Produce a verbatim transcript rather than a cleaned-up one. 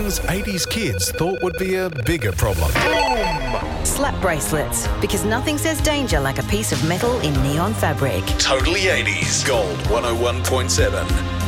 things eighties kids thought would be a bigger problem. Slap bracelets, because nothing says danger like a piece of metal in neon fabric. Totally eighties. Gold one oh one point seven.